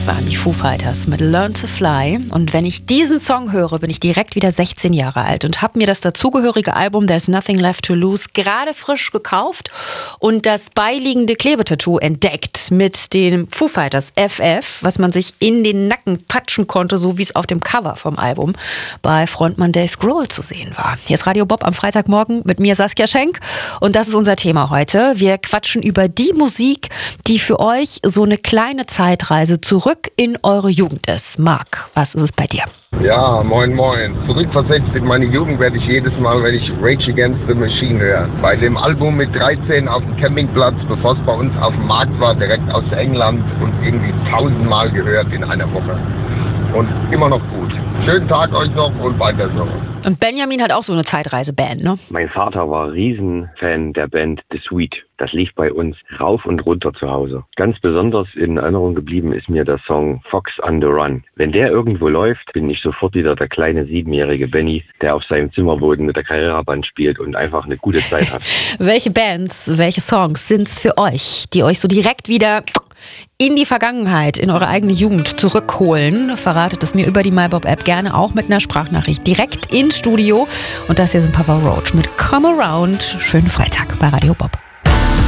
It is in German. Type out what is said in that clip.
waren die Foo Fighters mit Learn to Fly. Und wenn ich diesen Song höre, bin ich direkt wieder 16 Jahre alt und habe mir das dazugehörige Album There's Nothing Left to Lose gerade frisch gekauft und das beiliegende Klebetattoo entdeckt mit dem Foo Fighters FF, was man sich in den Nacken patschen konnte, so wie es auf dem Cover vom Album bei Frontmann Dave Grohl zu sehen war. Hier ist Radio Bob am Freitagmorgen mit mir Saskia Schenk und das ist unser Thema heute. Wir quatschen über die Musik, die für euch so eine kleine Zeitreise zurück in eure Jugend ist. Marc, was ist es bei dir? Ja, moin moin. Zurückversetzt in meine Jugend werde ich jedes Mal, wenn ich Rage Against the Machine höre. Bei dem Album mit 13 auf dem Campingplatz, bevor es bei uns auf dem Markt war, direkt aus England und irgendwie 1000-mal gehört in einer Woche. Und immer noch gut. Schönen Tag euch noch und weiter so. Und Benjamin hat auch so eine Zeitreiseband, ne? Mein Vater war Riesenfan der Band The Sweet. Das lief bei uns rauf und runter zu Hause. Ganz besonders in Erinnerung geblieben ist mir der Song Fox on the Run. Wenn der irgendwo läuft, bin ich sofort wieder der kleine 7-jährige Benny, der auf seinem Zimmerboden mit der Carrera-Band spielt und einfach eine gute Zeit hat. Welche Bands, welche Songs sind's für euch, die euch so direkt wieder in die Vergangenheit, in eure eigene Jugend zurückholen? Verratet es mir über die MyBob-App gerne auch mit einer Sprachnachricht direkt ins Studio. Und das hier sind Papa Roach mit Come Around. Schönen Freitag bei Radio Bob.